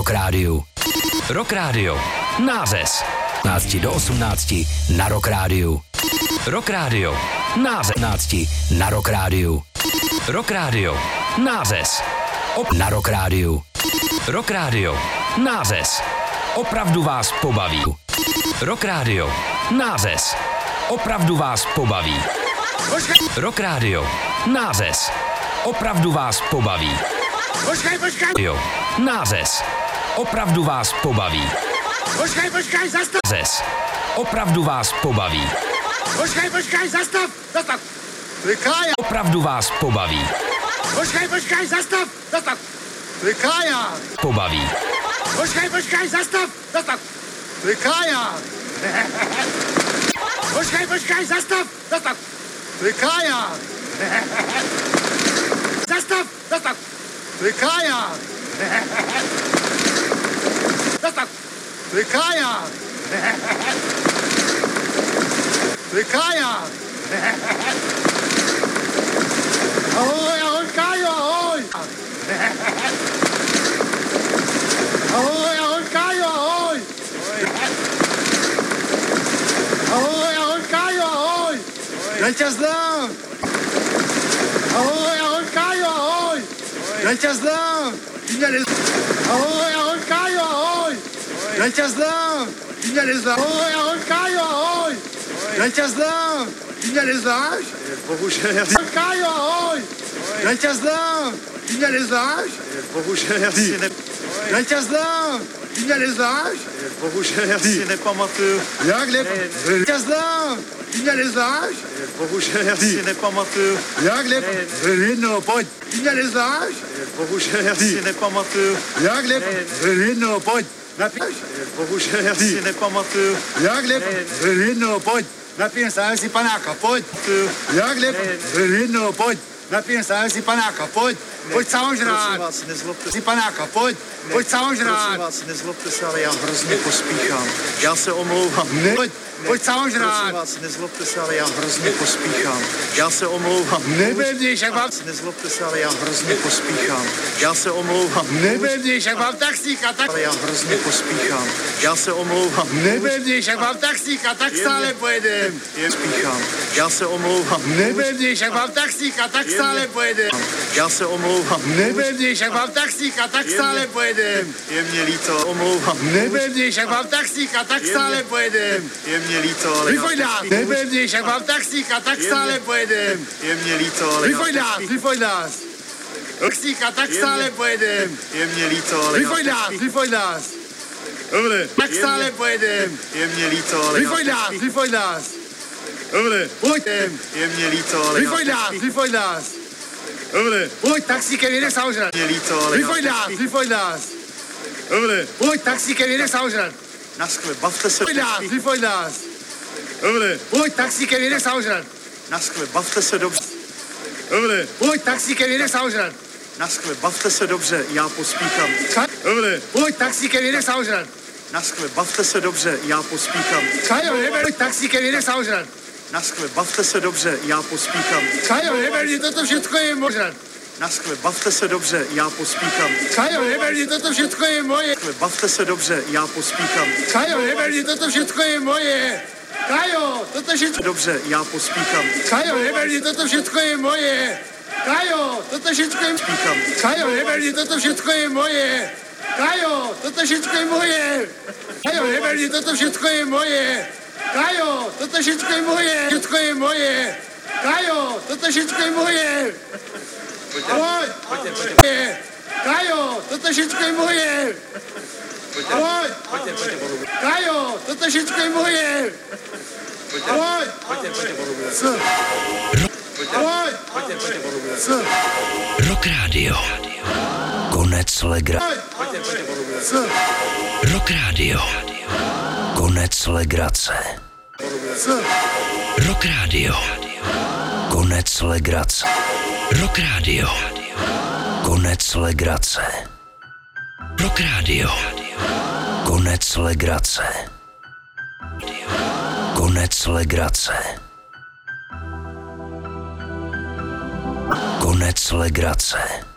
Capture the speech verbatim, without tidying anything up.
Rock Rádiu. Rock Radio. Nářez. patnáct do osmnácti na Rock Rádiu. Rock Radio. Nářez. patnáct na Rock Rádiu. Rock Radio. Nářez. Op na Rock Rádiu. Rock Radio. Nářez. Opravdu vás pobaví. Rock Radio. Nářez. Opravdu vás pobaví. Rock Radio. Nářez. Opravdu vás pobaví. Počkej, počkej. Jo. Nářez. Opravdu vás pobaví. Počkej, počkej, zastav. Nářez. Opravdu vás pobaví. Počkej, počkej, zastav. Zastav. Vykája. Opravdu vás pobaví. Počkej, počkej, zastav. Zastav. Vykája. Pobaví. Počkej, počkej, zastav. Zastav. Vykája. Počkej, počkej, zastav. Zastav. Vykája. Zastav. Zastav. Vykája. Zastav. Vykája. Vykája. Ahoj, ahoj, Kájo, ahoj. Ahoj, ahoj, Kájo, ahoj. Ahoj, ahoj, Kájo, ahoj. Já tě znám. Ahoj, ahoj, Kájo, ahoj. Já tě znám. Ahoj, ahoj, Kájo, ahoj. Já tě znám. Ty mě neznáš. Ahoj, ahoj, Kájo, ahoj. Já tě znám. Ty mě neznáš? Bohužel já si... Kájo, ahoj. Já tě znám. Ty mě neznáš? Bohužel já si ne... Já tě znám. Ty mě neznáš? Bohužel já si nepamatuju. Jak ne... Já tě znám. Ty mě neznáš? Bohužel já si nepamatuju. Jak ne... Jedno, pojď. Ty mě neznáš? Bohužel já si nepamatuju. Jak ne... Jedno, pojď. Napiš. Bohužel já si nepamatuju. Jak ne... Jedno, pojď. Napijem se si panáka, pojď. Jak ne... Jedno, pojď. Napijem se si panáka, pojď. Pojď samožrát. Prosím vás, nezlobte si panáka, pojď. Pojď samožrát. Prosím vás, nezlobte se, ale já hrozně pospíchám. Já se omlouvám. Ne. Pojď, pojď samožrát. Prosím vás, nezlobte se, ale já hrozně pospíchám. Já se omlouvám. Nebevníš, jak mám... Nezlobte se, ale já hrozně pospíchám. Já se omlouvám. Nebevníš, jak mám taxíka, tak... Ale já hrozně pospíchám. Já se omlouvám. Nebevníš, jak mám taxíka, tak stále pojedem. Jen spíchám. Já se omlouvám. Nebevníš, jak mám taxíka, tak stále pojedem. Já se omlouvám. Nebevníš, jak mám taxíka, tak stále pojedem. Je mě líto, omlouvám. Nebevníš, jak mám taxíka, tak stále pojedem. Je mě líto, ale... Vyfoď nás. Nebevníš, jak mám taxíka, tak stále pojedem. Je mě líto, ale... Vyfoď nás, vyfoď nás. Taxíka, tak stále pojedem. Je mě líto, ale... Vyfoď nás, vyfoď nás. Dobré. Tak stále pojedem. Je mě líto, ale... Vyfoď nás, vyfoď nás. Dobré. Pojďtem. Je mě líto, ale... Vyfoď nás, vyfoď nás. Dobré. Pojď, taxíkem jede samožrat. Je mě líto, ale... Vyfoď nás, vyfoď nás. Dobré. Pojď, taxíkem jede samožrat. Naskle, bavte se... Vyfoď nás, vyfoď nás. Dobré. Pojď, taxíkem jede samožrat. Naskle, bavte se dobře. Dobré. Pojď, taxíkem jede samožrat. Naskle, bavte se dobře, já pospíchám. Dobré. Pojď, taxíkem jede samožrat. Naskle, bavte se dobře, já pospíchám. Kajo, neber, pojď, taxíkem jede samožrat. Naskle, bavte se dobře, já pospíchám. Kajo, neber, toto všechno je možné. Naskle, bavte se dobře, já pospíchám. Kajo, neber, toto všechno je moje. Naskle, bavte se dobře, já pospíchám. Kajo, neber, toto všechno je moje. Kajo, toto všechno... Dobře, já pospíchám. Kajo, neber, toto všechno je moje. Kajo, toto všechno je... Spíchám. Kajo, neber, toto všechno je moje. Kajo, toto všechno je moje. Kajo, neber, toto všechno je moje. Kajo, toto všechno je moje. Všechno je moje. Kajo, toto všechno je moje. Pojď, pojďte, pojďte. Kajo, toto všechno je moje. Pojď, pojďte, pojďte. Kajo, toto všechno je moje. Pojď, pojďte, pojďte. Co? Pojď, pojďte, pojďte. Co? Rock Radio. Konec legra... Pojďte, pojďte. Co? Rock Radio. Konec legrace. Co? Rock Radio. Konec legrace. Rock Radio. Konec legrace. Rock Radio. Konec legrace. Konec legrace. Konec legrace.